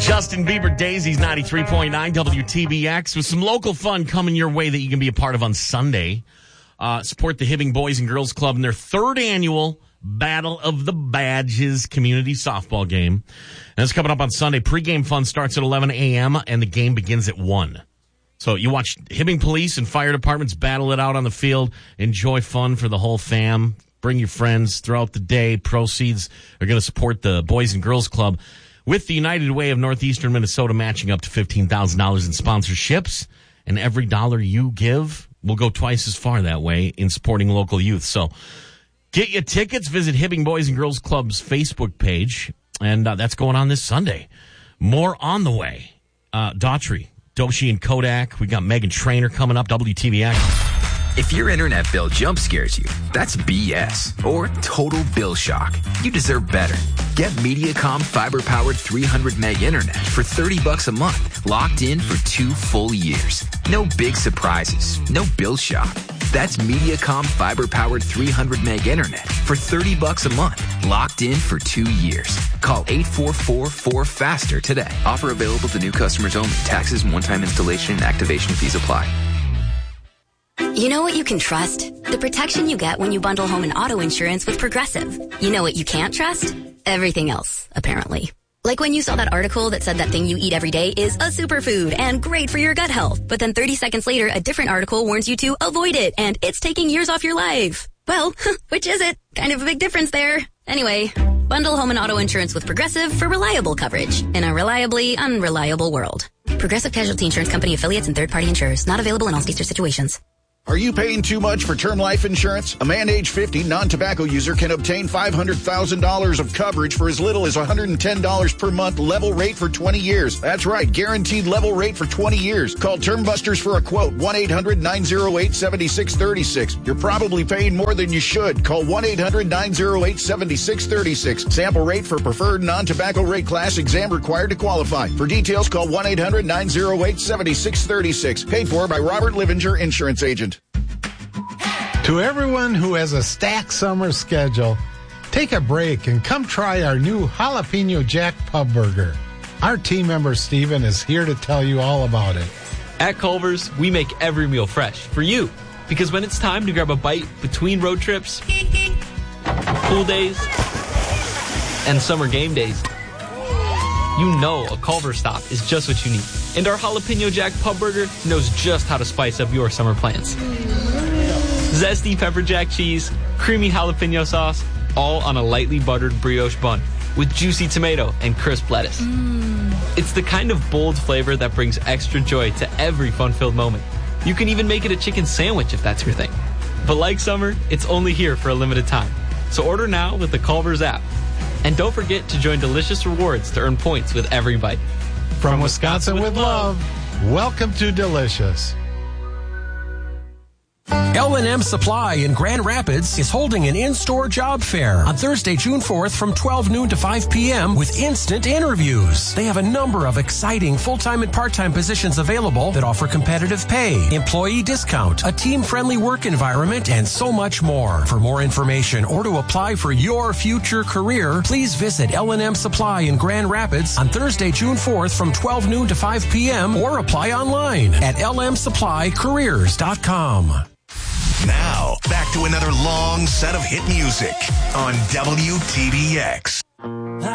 Justin Bieber, Daisy's 93.9 WTBX with some local fun coming your way that you can be a part of on Sunday. Support the Hibbing Boys and Girls Club in their third annual Battle of the Badges community softball game. And it's coming up on Sunday. Pre-game fun starts at 11 a.m. and the game begins at 1. So you watch Hibbing Police and Fire Departments battle it out on the field. Enjoy fun for the whole fam. Bring your friends throughout the day. Proceeds are going to support the Boys and Girls Club with the United Way of Northeastern Minnesota matching up to $15,000 in sponsorships. And every dollar you give will go twice as far that way in supporting local youth. So get your tickets. Visit Hibbing Boys and Girls Club's Facebook page. And that's going on this Sunday. More on the way. Daughtry, Doshi, and Kodak. We got Megan Trainor coming up, WTVX. If your internet bill jump scares you, that's BS or total bill shock. You deserve better. Get Mediacom fiber-powered 300 meg internet for $30 a month, locked in for 2 full years. No big surprises, no bill shock. That's Mediacom fiber-powered 300 meg internet for $30 a month, locked in for 2 years. Call 844-4FASTER today. Offer available to new customers only. Taxes and one-time installation and activation fees apply. You know what you can trust? The protection you get when you bundle home and auto insurance with Progressive. You know what you can't trust? Everything else, apparently. Like when you saw that article that said that thing you eat every day is a superfood and great for your gut health. But then 30 seconds later, a different article warns you to avoid it and it's taking years off your life. Well, which is it? Kind of a big difference there. Anyway, bundle home and auto insurance with Progressive for reliable coverage in a reliably unreliable world. Progressive Casualty Insurance Company affiliates and third-party insurers. Not available in all states or situations. Are you paying too much for term life insurance? A man age 50 non-tobacco user can obtain $500,000 of coverage for as little as $110 per month, level rate for 20 years. That's right, guaranteed level rate for 20 years. Call Term Busters for a quote, 1-800-908-7636. You're probably paying more than you should. Call 1-800-908-7636. Sample rate for preferred non-tobacco rate class, exam required to qualify. For details, call 1-800-908-7636. Paid for by Robert Livinger, Insurance Agent. To everyone who has a stacked summer schedule, take a break and come try our new Jalapeno Jack Pub Burger. Our team member Steven is here to tell you all about it. At Culver's, we make every meal fresh for you. Because when it's time to grab a bite between road trips, pool days, and summer game days, you know a Culver's stop is just what you need. And our Jalapeno Jack Pub Burger knows just how to spice up your summer plans. Zesty pepper jack cheese, creamy jalapeno sauce, all on a lightly buttered brioche bun with juicy tomato and crisp lettuce. It's the kind of bold flavor that brings extra joy to every fun-filled moment. You can even make it a chicken sandwich if that's your thing. But like summer, it's only here for a limited time. So order now with the Culver's app. And don't forget to join Delicious Rewards to earn points with every bite. From Wisconsin with love, welcome to Delicious. L&M Supply in Grand Rapids is holding an in-store job fair on Thursday, June 4th from 12 noon to 5 p.m. with instant interviews. They have a number of exciting full-time and part-time positions available that offer competitive pay, employee discount, a team-friendly work environment, and so much more. For more information or to apply for your future career, please visit L&M Supply in Grand Rapids on Thursday, June 4th from 12 noon to 5 p.m. or apply online at lmsupplycareers.com. Now, back to another long set of hit music on WTBX.